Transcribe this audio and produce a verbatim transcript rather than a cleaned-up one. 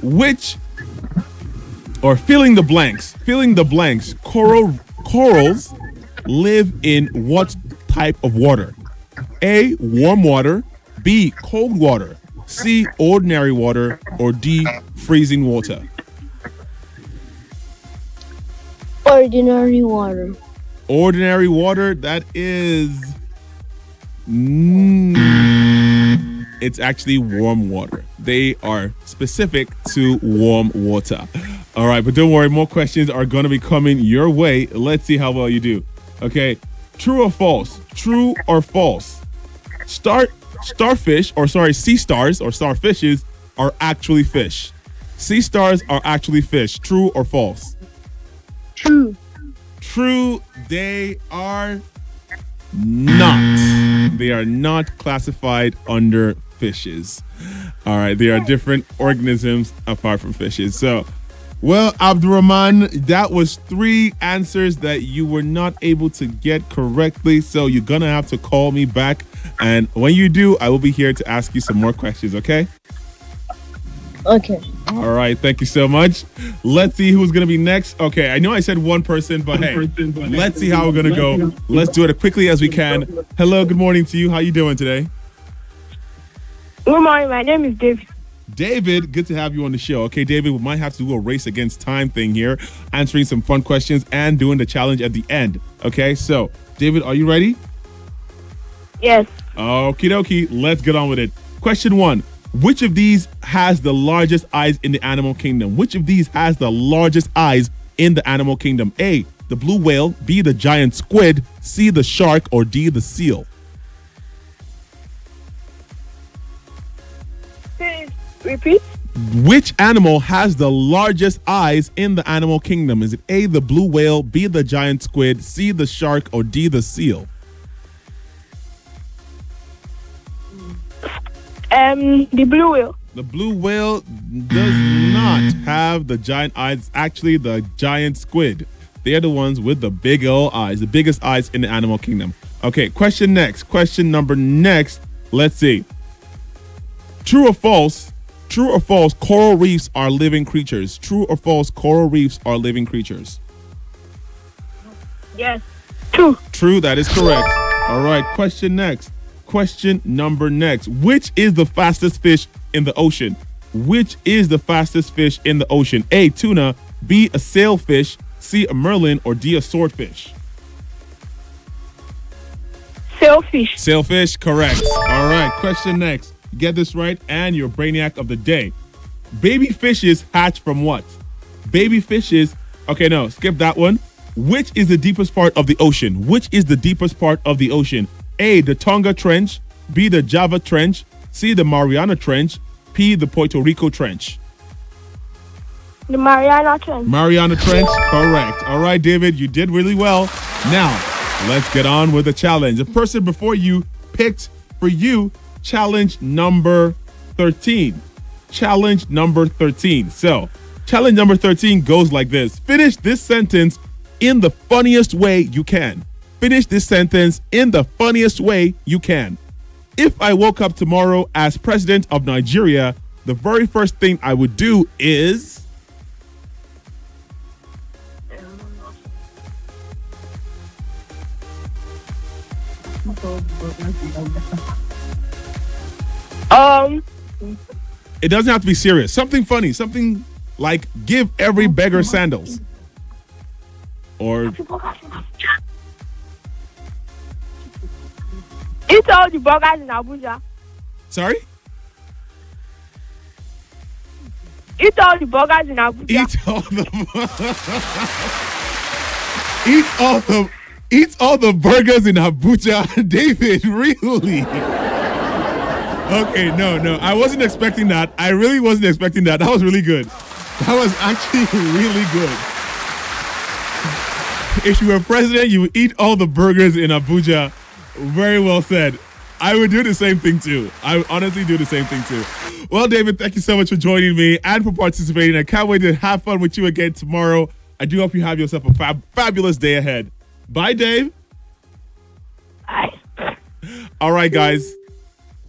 Which or filling the blanks, filling the blanks. Coral corals live in what type of water? A, warm water, B, cold water, C, ordinary water, or D, freezing water. Ordinary water. Ordinary water, that is mm, it's actually warm water. They are specific to warm water. All right, but don't worry, more questions are going to be coming your way. Let's see how well you do. Okay, true or false? True or false? Star starfish, or sorry, sea stars or starfishes are actually fish. Sea stars are actually fish. True or false? True. True, they are not. They are not classified under fishes. All right, they are different organisms apart from fishes. So, well, Abdurrahman, that was three answers that you were not able to get correctly. So you're going to have to call me back. And when you do, I will be here to ask you some more questions, okay? Okay. All right, thank you so much. Let's see who's going to be next. Okay, I know I said one person, but hey, let's see how we're going to go. Let's do it as quickly as we can. Hello, good morning to you. How you doing today? Good morning. My name is David. David, good to have you on the show. Okay, David, we might have to do a race against time thing here, answering some fun questions and doing the challenge at the end. Okay, so, David, are you ready? Yes. Okie dokie, let's get on with it. Question one. Which of these has the largest eyes in the animal kingdom? Which of these has the largest eyes in the animal kingdom? A, the blue whale, B, the giant squid, C, the shark, or D, the seal? Please repeat. Which animal has the largest eyes in the animal kingdom? Is it A, the blue whale, B, the giant squid, C, the shark, or D, the seal? Um, the blue whale. The blue whale does not have the giant eyes. It's actually the giant squid. They're the ones with the big old eyes, the biggest eyes in the animal kingdom. Okay, question next. Question number next. Let's see. True or false? True or false? Coral reefs are living creatures. True or false? Coral reefs are living creatures. Yes. True. True, that is correct. All right, question next. Question number next. Which is the fastest fish in the ocean? Which is the fastest fish in the ocean? A, tuna, B, a sailfish, C, a merlin, or D, a swordfish? Sailfish. Sailfish, correct. All right, question next. Get this right and your brainiac of the day. Baby fishes hatch from what? Baby fishes, okay, no, skip that one. Which is the deepest part of the ocean? Which is the deepest part of the ocean? A, the Tonga Trench, B, the Java Trench, C, the Mariana Trench, P, the Puerto Rico Trench. The Mariana Trench. Mariana Trench, correct. All right, David, you did really well. Now, let's get on with the challenge. The person before you picked for you challenge number thirteen. Challenge number thirteen. So, challenge number thirteen goes like this. Finish this sentence in the funniest way you can. Finish this sentence in the funniest way you can. If I woke up tomorrow as president of Nigeria, the very first thing I would do is... Um. It doesn't have to be serious. Something funny. Something like give every beggar sandals. Or... Eat all the burgers in Abuja. Sorry? Eat all the burgers in Abuja. Eat all the... Eat all the... Eat all the burgers in Abuja. David, really? Okay, no, no. I wasn't expecting that. I really wasn't expecting that. That was really good. That was actually really good. If you were president, you would eat all the burgers in Abuja. Very well said. I would do the same thing too. I would honestly do the same thing too. Well, David, thank you so much for joining me and for participating. I can't wait to have fun with you again tomorrow. I do hope you have yourself a fab- fabulous day ahead. Bye, Dave. Bye. All right, guys.